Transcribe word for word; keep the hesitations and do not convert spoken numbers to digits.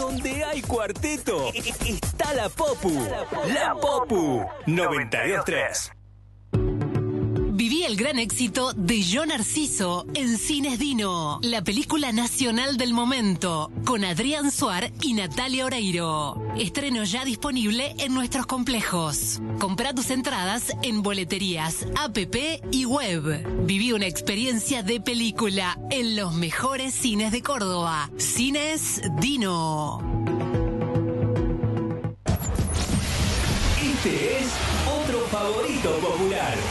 Donde hay cuarteto, está la Popu. La Popu noventa y dos tres. Viví el gran éxito de Yo Narciso en Cines Dino, la película nacional del momento, con Adrián Suar y Natalia Oreiro. Estreno ya disponible en nuestros complejos. Comprá tus entradas en boleterías, app y web. Viví una experiencia de película en los mejores cines de Córdoba. Cines Dino. Este es otro favorito popular.